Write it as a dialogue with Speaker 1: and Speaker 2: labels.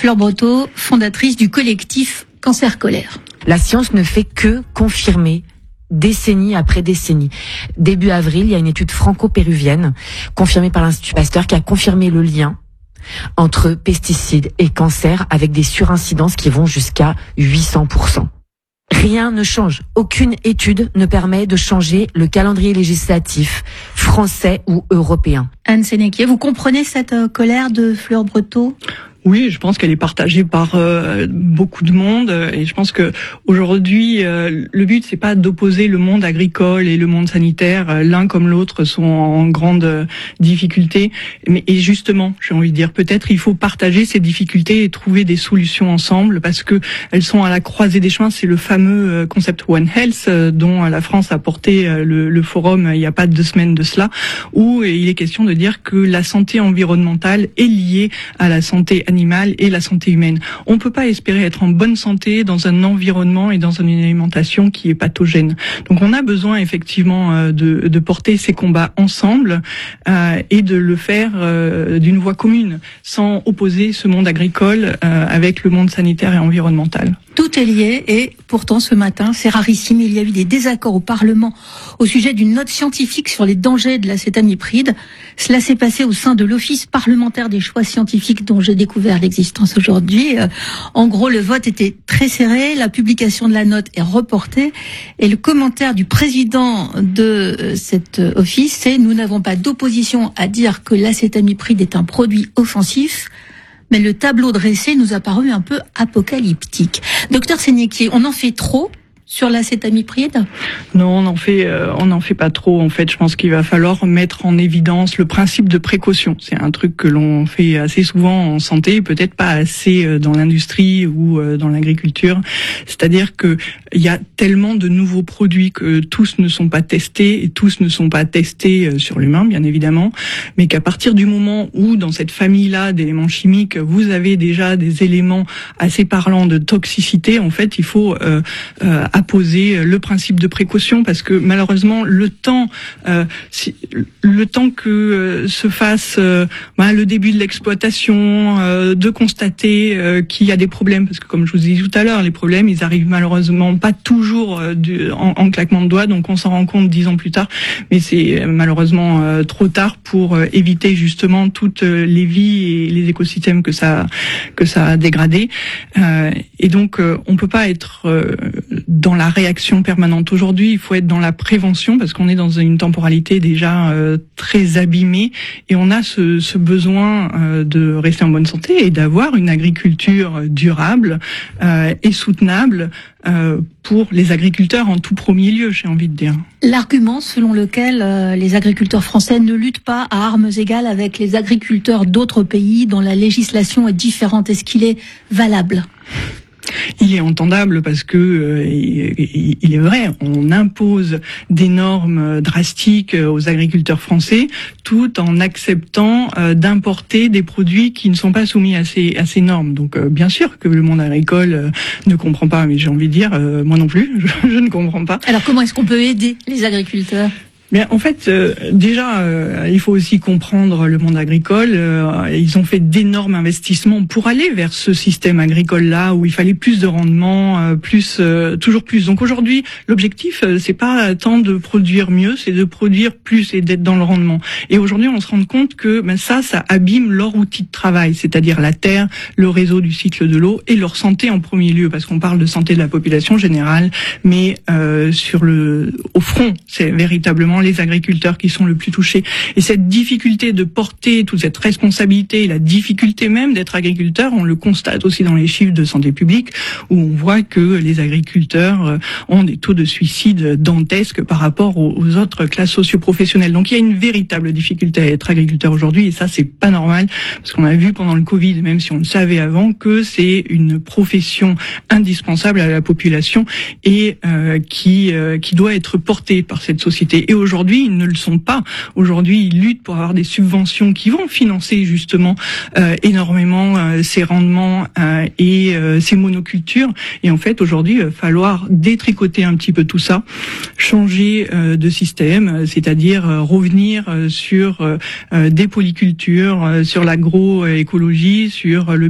Speaker 1: Fleur Breteau, fondatrice du collectif Cancer Colère.
Speaker 2: La science ne fait que confirmer décennie après décennie. Début avril, il y a une étude franco-péruvienne confirmée par l'Institut Pasteur qui a confirmé le lien entre pesticides et cancer avec des surincidences qui vont jusqu'à 800%. Rien ne change. Aucune étude ne permet de changer le calendrier législatif français ou européen.
Speaker 1: Anne Sénéquier, vous comprenez cette colère de Fleur Breteau ?
Speaker 3: Oui, je pense qu'elle est partagée par beaucoup de monde, et je pense que aujourd'hui le but c'est pas d'opposer le monde agricole et le monde sanitaire. L'un comme l'autre sont en grande difficulté, et justement, j'ai envie de dire, peut-être il faut partager ces difficultés et trouver des solutions ensemble, parce que elles sont à la croisée des chemins. C'est le fameux concept One Health dont la France a porté le forum il y a pas 2 semaines de cela, où il est question de dire que la santé environnementale est liée à la santé animale et la santé humaine. On peut pas espérer être en bonne santé dans un environnement et dans une alimentation qui est pathogène. Donc on a besoin effectivement de porter ces combats ensemble et de le faire d'une voie commune, sans opposer ce monde agricole avec le monde sanitaire et environnemental.
Speaker 1: Tout est lié et pourtant ce matin, c'est rarissime, il y a eu des désaccords au Parlement au sujet d'une note scientifique sur les dangers de l'acétamipride. Cela s'est passé au sein de l'Office parlementaire des choix scientifiques dont j'ai découvert l'existence aujourd'hui. En gros, le vote était très serré, la publication de la note est reportée et le commentaire du président de cet office, c'est « Nous n'avons pas d'opposition à dire que l'acétamipride est un produit offensif ». Mais le tableau dressé nous a paru un peu apocalyptique. Docteur Sénéquier, on en fait trop sur l'acétamipride ?
Speaker 3: Non, on en fait pas trop. En fait, je pense qu'il va falloir mettre en évidence le principe de précaution. C'est un truc que l'on fait assez souvent en santé, peut-être pas assez dans l'industrie ou dans l'agriculture. C'est-à-dire que il y a tellement de nouveaux produits que tous ne sont pas testés, et tous ne sont pas testés sur l'humain, bien évidemment, mais qu'à partir du moment où dans cette famille-là d'éléments chimiques, vous avez déjà des éléments assez parlants de toxicité, en fait, il faut poser le principe de précaution, parce que malheureusement le temps que se fasse le début de l'exploitation, de constater qu'il y a des problèmes, parce que comme je vous ai dit tout à l'heure, les problèmes ils arrivent malheureusement pas toujours en claquement de doigts, donc on s'en rend compte 10 ans plus tard, mais c'est malheureusement trop tard pour éviter justement toutes les vies et les écosystèmes que ça a dégradé, et donc on peut pas être dans la réaction permanente aujourd'hui, il faut être dans la prévention, parce qu'on est dans une temporalité déjà très abîmée, et on a ce besoin de rester en bonne santé et d'avoir une agriculture durable et soutenable pour les agriculteurs en tout premier lieu, j'ai envie de dire.
Speaker 1: L'argument selon lequel les agriculteurs français ne luttent pas à armes égales avec les agriculteurs d'autres pays dont la législation est différente, est-ce qu'il est valable ?
Speaker 3: Il est entendable, parce que il est vrai, on impose des normes drastiques aux agriculteurs français tout en acceptant d'importer des produits qui ne sont pas soumis à ces normes. Donc bien sûr que le monde agricole ne comprend pas, mais j'ai envie de dire, moi non plus, je ne comprends pas.
Speaker 1: Alors comment est-ce qu'on peut aider les agriculteurs ?
Speaker 3: Bien, en fait, déjà, il faut aussi comprendre le monde agricole. Ils ont fait d'énormes investissements pour aller vers ce système agricole-là où il fallait plus de rendement, toujours plus. Donc aujourd'hui, l'objectif, c'est pas tant de produire mieux, c'est de produire plus et d'être dans le rendement. Et aujourd'hui, on se rend compte que ça abîme leur outil de travail, c'est-à-dire la terre, le réseau du cycle de l'eau et leur santé en premier lieu, parce qu'on parle de santé de la population générale, mais au front, c'est véritablement les agriculteurs qui sont le plus touchés. Et cette difficulté de porter toute cette responsabilité, la difficulté même d'être agriculteur, on le constate aussi dans les chiffres de santé publique, où on voit que les agriculteurs ont des taux de suicide dantesques par rapport aux autres classes socio-professionnelles. Donc il y a une véritable difficulté à être agriculteur aujourd'hui, et ça c'est pas normal, parce qu'on a vu pendant le Covid, même si on le savait avant, que c'est une profession indispensable à la population et qui doit être portée par cette société. Et aujourd'hui, ils ne le sont pas. Aujourd'hui, ils luttent pour avoir des subventions qui vont financer justement énormément ces rendements et ces monocultures. Et en fait, aujourd'hui, il va falloir détricoter un petit peu tout ça, changer de système, c'est-à-dire revenir sur des polycultures, sur l'agroécologie, sur le